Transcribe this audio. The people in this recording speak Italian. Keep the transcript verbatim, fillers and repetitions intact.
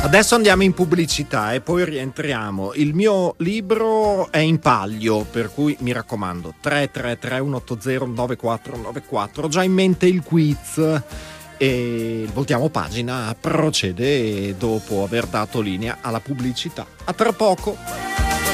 Adesso andiamo in pubblicità e poi rientriamo. Il mio libro è in palio, per cui mi raccomando, tre tre tre uno otto zero nove quattro nove quattro. Ho già in mente il quiz e voltiamo pagina, procede dopo aver dato linea alla pubblicità. A tra poco.